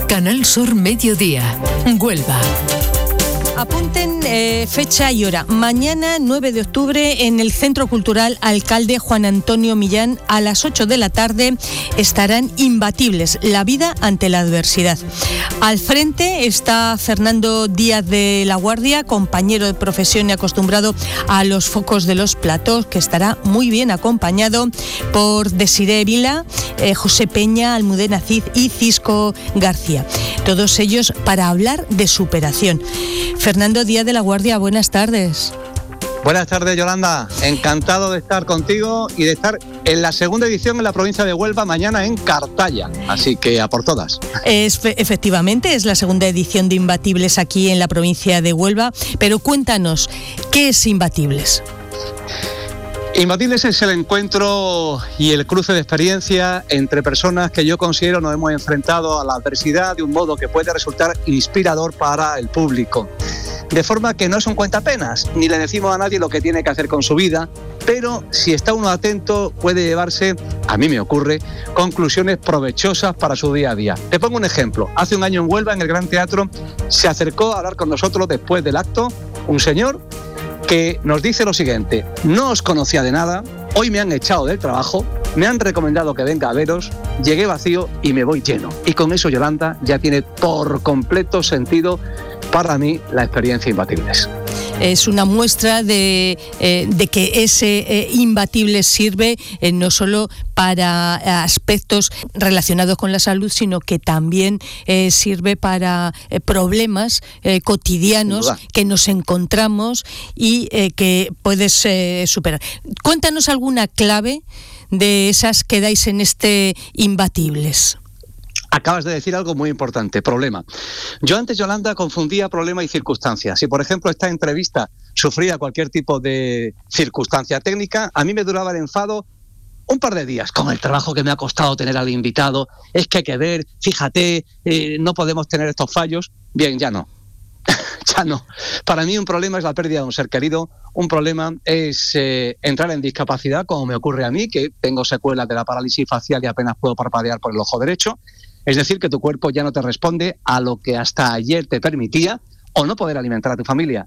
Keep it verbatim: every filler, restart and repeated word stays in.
Canal Sur Mediodía, Huelva. Apunten eh, fecha y hora. Mañana, nueve de octubre, en el Centro Cultural Alcalde Juan Antonio Millán, a las ocho de la tarde, estarán Imbatibles, la vida ante la adversidad. Al frente está Fernando Díaz de la Guardia, compañero de profesión y acostumbrado a los focos de los platós, que estará muy bien acompañado por Desiré Vila, eh, José Peña, Almudena Cid y Cisco García. Todos ellos para hablar de superación. Fernando Díaz de la Guardia, buenas tardes. Buenas tardes, Yolanda. Encantado de estar contigo y de estar en la segunda edición en la provincia de Huelva, mañana en Cartaya. Así que a por todas. Es, efectivamente, es la segunda edición de Imbatibles aquí en la provincia de Huelva. Pero cuéntanos, ¿qué es Imbatibles? Imbatibles es el encuentro y el cruce de experiencia entre personas que yo considero nos hemos enfrentado a la adversidad de un modo que puede resultar inspirador para el público. De forma que no es un cuentapenas, ni le decimos a nadie lo que tiene que hacer con su vida, pero si está uno atento puede llevarse, a mí me ocurre, conclusiones provechosas para su día a día. Te pongo un ejemplo. Hace un año en Huelva, en el Gran Teatro, se acercó a hablar con nosotros después del acto un señor que nos dice lo siguiente: no os conocía de nada, hoy me han echado del trabajo, me han recomendado que venga a veros, llegué vacío y me voy lleno. Y con eso, Yolanda, ya tiene por completo sentido para mí la experiencia Imbatibles. Es una muestra de, eh, de que ese eh, Imbatibles sirve eh, no solo para aspectos relacionados con la salud, sino que también eh, sirve para eh, problemas eh, cotidianos que nos encontramos y eh, que puedes eh, superar. Cuéntanos alguna clave de esas que dais en este Imbatibles. Acabas de decir algo muy importante, problema. Yo antes, Yolanda, confundía problema y circunstancia. Si, por ejemplo, esta entrevista sufría cualquier tipo de circunstancia técnica, a mí me duraba el enfado un par de días, con el trabajo que me ha costado tener al invitado. Es que hay que ver, fíjate, eh, no podemos tener estos fallos. Bien, ya no. Ya no. Para mí un problema es la pérdida de un ser querido, un problema es eh, entrar en discapacidad, como me ocurre a mí, que tengo secuelas de la parálisis facial y apenas puedo parpadear por el ojo derecho. Es decir, que tu cuerpo ya no te responde a lo que hasta ayer te permitía, o no poder alimentar a tu familia.